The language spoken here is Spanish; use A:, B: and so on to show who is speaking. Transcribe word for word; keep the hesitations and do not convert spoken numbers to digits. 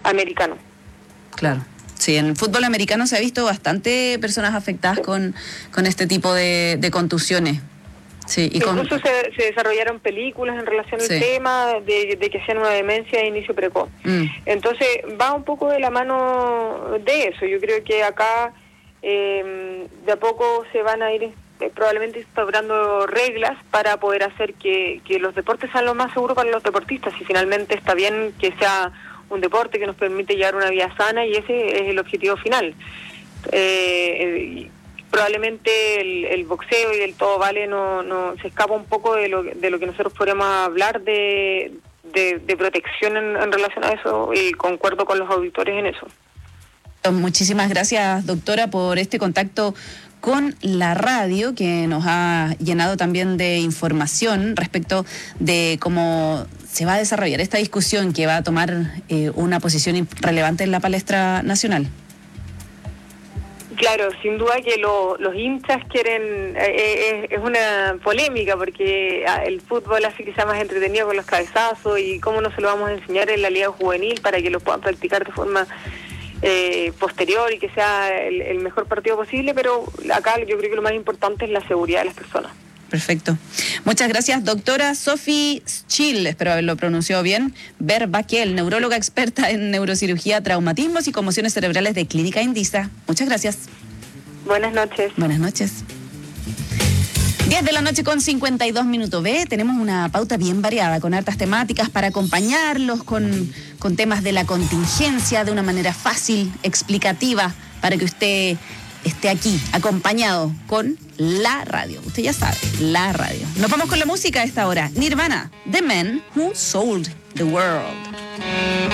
A: americano.
B: Claro. Sí, en el fútbol americano se ha visto bastante personas afectadas sí. con, con este tipo de, de contusiones. Sí, y
A: Incluso
B: con...
A: se, se desarrollaron películas en relación al sí. tema de, de que sean una demencia de inicio precoz. Mm. Entonces va un poco de la mano de eso. Yo creo que acá eh, de a poco se van a ir eh, probablemente instaurando reglas para poder hacer que, que los deportes sean lo más seguros para los deportistas. Y finalmente está bien que sea un deporte que nos permite llevar una vida sana y ese es el objetivo final. Eh, probablemente el, el boxeo y el todo vale no, no se escapa un poco de lo, de lo que nosotros podríamos hablar de, de, de protección en, en relación a eso, y concuerdo con los auditores en eso.
B: Muchísimas gracias, doctora, por este contacto con la radio, que nos ha llenado también de información respecto de cómo se va a desarrollar esta discusión que va a tomar eh, una posición relevante en la palestra nacional.
A: Claro, sin duda que lo, los hinchas quieren, eh, es, es una polémica porque el fútbol hace que sea más entretenido con los cabezazos, y cómo no se lo vamos a enseñar en la liga juvenil para que lo puedan practicar de forma eh, posterior y que sea el, el mejor partido posible, pero acá yo creo que lo más importante es la seguridad de las personas.
B: Perfecto. Muchas gracias, doctora Sophie Schill, espero haberlo pronunciado bien, Verbaquel, neuróloga experta en neurocirugía, traumatismos y conmociones cerebrales de Clínica Indisa. Muchas gracias.
A: Buenas noches.
B: Buenas noches. diez de la noche con cincuenta y dos minutos. Ve, tenemos una pauta bien variada, con hartas temáticas para acompañarlos, con, con temas de la contingencia, de una manera fácil, explicativa, para que usted esté aquí, acompañado con la radio. Usted ya sabe, la radio. Nos vamos con la música a esta hora. Nirvana, The Man Who Sold the World.